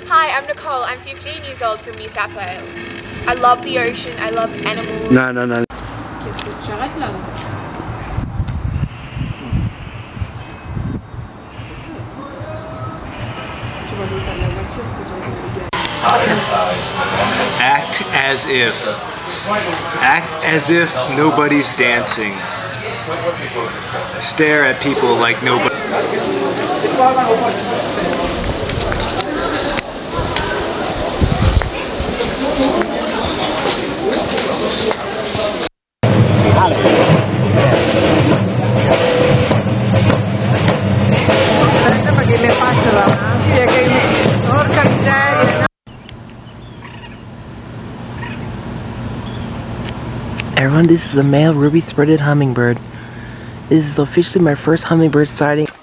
Hi, I'm Nicole. I'm 15 years old from New South Wales. I love the ocean. I love animals. Non, non, non. Qu'est-ce que tu arrêtes là? Act as if. Act as if nobody's dancing. Stare at people like nobody. Everyone, this is a male ruby-throated hummingbird. This is officially my first hummingbird sighting.